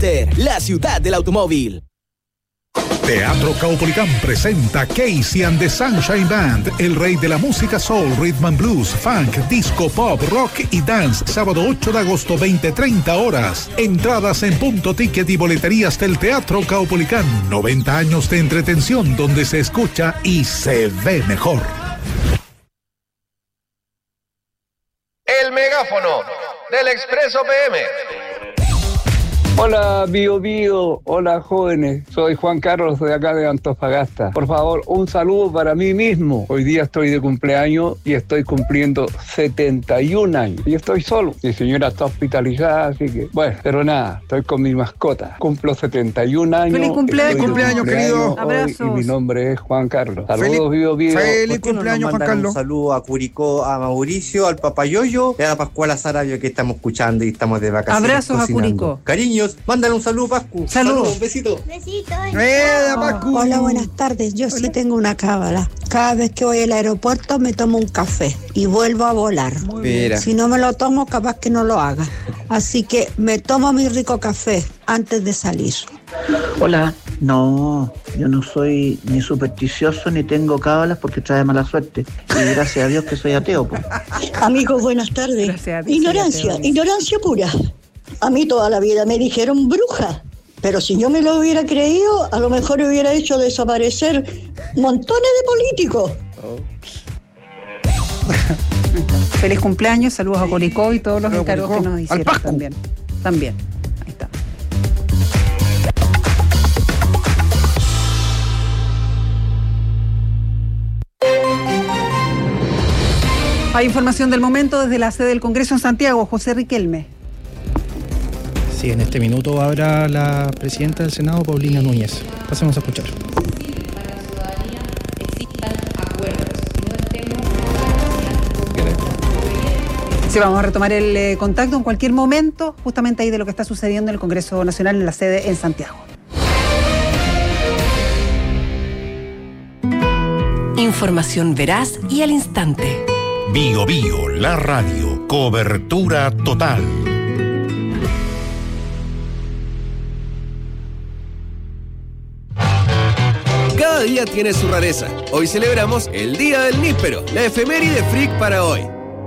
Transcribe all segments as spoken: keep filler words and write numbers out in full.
la ciudad del automóvil. Teatro Caupolicán presenta Casey and the Sunshine Band, el rey de la música soul, rhythm and blues, funk, disco, pop, rock y dance, sábado ocho de agosto, veinte treinta horas. Entradas en Punto Ticket y boleterías del Teatro Caupolicán. noventa años de entretención donde se escucha y se ve mejor. El megáfono del Expreso P M. Hola, Bio Bio. Hola, jóvenes. Soy Juan Carlos de acá de Antofagasta. Por favor, un saludo para mí mismo. Hoy día estoy de cumpleaños y estoy cumpliendo setenta y un años. Y estoy solo. Mi señora está hospitalizada, así que, bueno, pero nada, estoy con mi mascota. Cumplo setenta y un años. ¡Feliz cumpleaños, cumpleaños, querido! Abrazos. Y mi nombre es Juan Carlos. Saludos, Bio Bio. ¡Feliz cumpleaños, Juan Carlos! Un saludo a Curicó, a Mauricio, al Papayoyo y a la Pascuala Sarabia que estamos escuchando y estamos de vacaciones. Abrazos cocinando. a Curicó. Cariños. Mándale un saludo, Pascu. Saludos. Un besito. Besito. ¡Eh, Pascu! Hola, buenas tardes. Yo sí tengo una cábala. Cada vez que voy al aeropuerto me tomo un café y vuelvo a volar. Mira. Si no me lo tomo, capaz que no lo haga. Así que me tomo mi rico café antes de salir. Hola, no, yo no soy ni supersticioso ni tengo cábalas porque trae mala suerte. Y gracias a Dios que soy ateo. Pues. Amigos, buenas tardes. Gracias a Dios, Ignorancia, ateo. ignorancia pura. A mí toda la vida me dijeron bruja, pero si yo me lo hubiera creído, a lo mejor hubiera hecho desaparecer montones de políticos. Feliz cumpleaños, saludos a Curicó y todos los Saludos, encargos que Curicó. nos Al hicieron Pascu. también. También, ahí está. Hay información del momento desde la sede del Congreso en Santiago, José Riquelme. Sí, en este minuto habla la presidenta del Senado, Paulina Núñez. Pasemos a escuchar. Sí, vamos a retomar el eh, contacto en cualquier momento, justamente ahí de lo que está sucediendo en el Congreso Nacional en la sede en Santiago. Información veraz y al instante. Bio Bio, la radio, cobertura total. Cada día tiene su rareza. Hoy celebramos el Día del Níspero, la efeméride freak para hoy.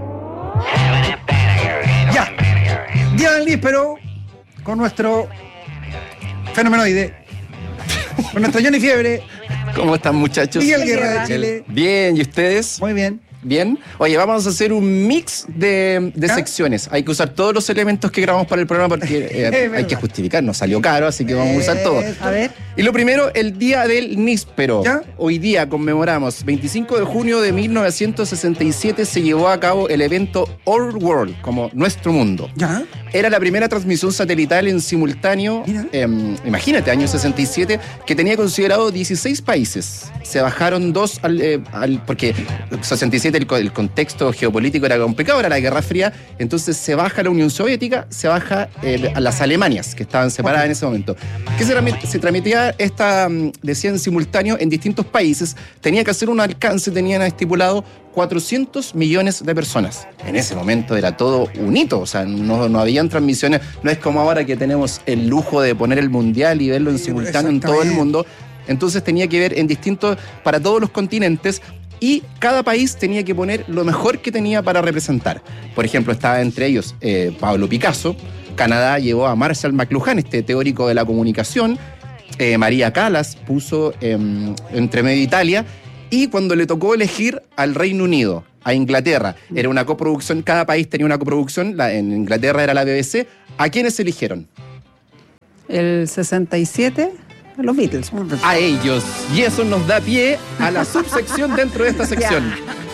Ya, Día del Níspero con nuestro fenomenoide, con nuestro Johnny Fiebre. ¿Cómo están, muchachos? Miguel Guerra de Chile. Bien, ¿y ustedes? Muy bien. Bien. Oye, vamos a hacer un mix de, de secciones. Hay que usar todos los elementos que grabamos para el programa porque eh, hay que justificar. Nos salió caro, así que vamos a usar todo. A ver. Y lo primero, el Día del Níspero. ¿Ya? Hoy día conmemoramos, veinticinco de junio de mil novecientos sesenta y siete se llevó a cabo el evento Our World, como Nuestro Mundo. ¿Ya? Era la primera transmisión satelital en simultáneo, eh, imagínate, año sesenta y siete, que tenía considerado dieciséis países. Se bajaron dos, al, eh, al, porque sesenta y siete el, el contexto geopolítico era complicado, era la Guerra Fría, entonces se baja la Unión Soviética, se baja eh, a las Alemanias, que estaban separadas okay. en ese momento. ¿Qué se, se transmitía esta, decía, en simultáneo en distintos países? Tenía que hacer un alcance, tenían estipulado cuatrocientos millones de personas. En ese momento era todo un hito, o sea, no, no habían transmisiones, no es como ahora que tenemos el lujo de poner el mundial y verlo en simultáneo en todo el mundo. Entonces tenía que ver en distintos, para todos los continentes, y cada país tenía que poner lo mejor que tenía para representar. Por ejemplo, estaba entre ellos eh, Pablo Picasso. Canadá llevó a Marshall McLuhan, este teórico de la comunicación. Eh, María Callas puso eh, entre medio Italia. Y cuando le tocó elegir al Reino Unido, a Inglaterra, era una coproducción, cada país tenía una coproducción, la, en Inglaterra era la B B C, ¿a quiénes eligieron? El sesenta y siete, a los Beatles. A ellos. Y eso nos da pie a la subsección dentro de esta sección.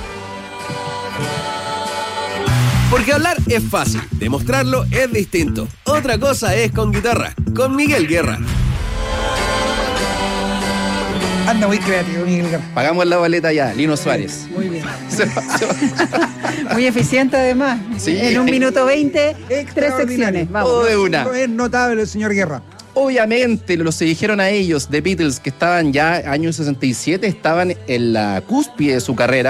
Porque hablar es fácil, demostrarlo es distinto. Otra cosa es con guitarra, con Miguel Guerra. Anda muy creativo, Miguel Guerra. Pagamos la boleta ya, Lino Suárez. Muy bien. Se va, se va. Muy eficiente además. Sí. En un minuto veinte, tres secciones. Vamos. Todo de una. Es notable el señor Guerra. Obviamente, los eligieron a ellos, The Beatles, que estaban ya, año sesenta y siete, estaban en la cúspide de su carrera,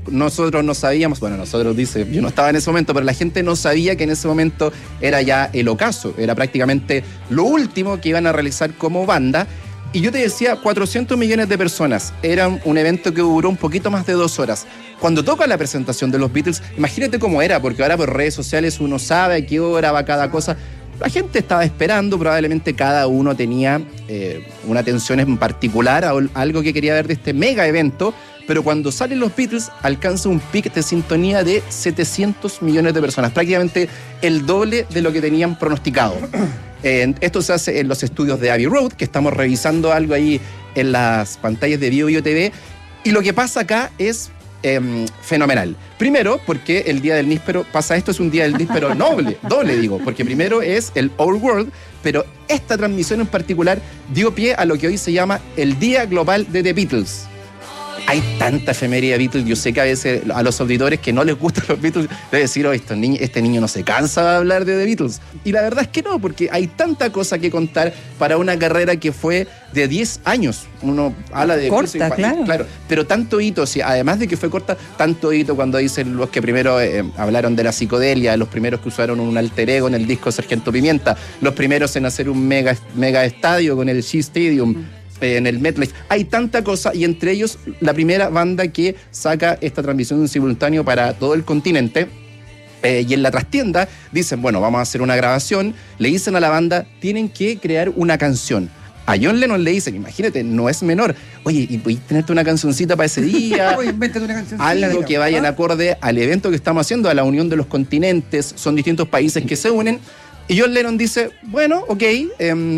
nosotros no sabíamos, bueno, nosotros dice, yo no estaba en ese momento, pero la gente no sabía que en ese momento era ya el ocaso, era prácticamente lo último que iban a realizar como banda. Y yo te decía, cuatrocientos millones de personas, era un evento que duró un poquito más de dos horas. Cuando toca la presentación de los Beatles, imagínate cómo era, porque ahora por redes sociales uno sabe a qué hora va cada cosa. La gente estaba esperando, probablemente cada uno tenía eh, una atención en particular a algo que quería ver de este mega evento, pero cuando salen los Beatles alcanza un pic de sintonía de setecientos millones de personas, prácticamente el doble de lo que tenían pronosticado. Eh, esto se hace en los estudios de Abbey Road, que estamos revisando algo ahí en las pantallas de Bio Bio T V, y lo que pasa acá es eh, fenomenal. Primero, porque el día del níspero pasa esto, es un día del níspero noble, doble digo, porque primero es el Old World, pero esta transmisión en particular dio pie a lo que hoy se llama el Día Global de The Beatles. Hay tanta efeméride de Beatles, yo sé que a veces a los auditores que no les gustan los Beatles deben decir, oh, este niño, este niño no se cansa de hablar de The Beatles. Y la verdad es que no, porque hay tanta cosa que contar para una carrera que fue de diez años. Uno habla de... Corta, claro. Claro, pero tanto hito, sí, además de que fue corta, tanto hito cuando dicen los que primero eh, hablaron de la psicodelia, los primeros que usaron un alter ego en el disco Sargento Pimienta, los primeros en hacer un mega, mega estadio con el Shea Stadium, mm. en el MetLife. Hay tanta cosa, y entre ellos la primera banda que saca esta transmisión en simultáneo para todo el continente. Eh, y en la trastienda dicen, bueno, vamos a hacer una grabación. Le dicen a la banda, tienen que crear una canción. A John Lennon le dicen, imagínate, no es menor, oye, ¿y podéis tenerte una cancioncita para ese día? Oye, invéntate una cancioncita. Algo que vaya en acorde al evento que estamos haciendo, a la unión de los continentes. Son distintos países que se unen. Y John Lennon dice, bueno, ok, eh,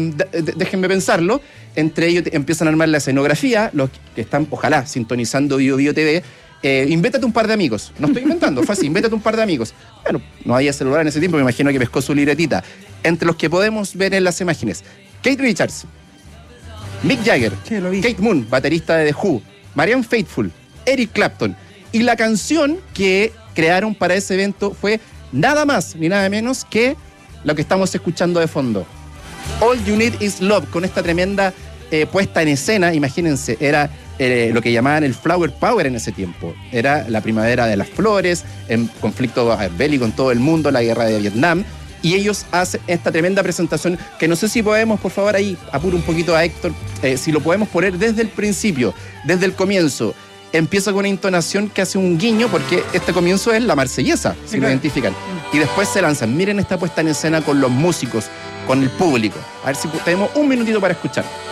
d- déjenme pensarlo. Entre ellos empiezan a armar la escenografía, los que están, ojalá, sintonizando Bio Bio T V. Eh, invéntate un par de amigos. No estoy inventando, fácil, invéntate un par de amigos. Bueno, no había celular en ese tiempo, me imagino que pescó su libretita. Entre los que podemos ver en las imágenes, Keith Richards, Mick Jagger, sí, lo vi. Kate Moon, baterista de The Who, Marianne Faithfull, Eric Clapton. Y la canción que crearon para ese evento fue nada más ni nada menos que lo que estamos escuchando de fondo. All You Need Is Love, con esta tremenda eh, puesta en escena. Imagínense, era eh, lo que llamaban el Flower Power en ese tiempo. Era la primavera de las flores, en conflicto bélico en todo el mundo, la guerra de Vietnam. Y ellos hacen esta tremenda presentación que no sé si podemos, por favor, ahí apuro un poquito a Héctor, eh, si lo podemos poner desde el principio, desde el comienzo. Empieza con una entonación que hace un guiño, porque este comienzo es la marsellesa, si sí, lo claro. identifican. Y después se lanzan. Miren esta puesta en escena con los músicos, con el público. A ver si tenemos un minutito para escuchar.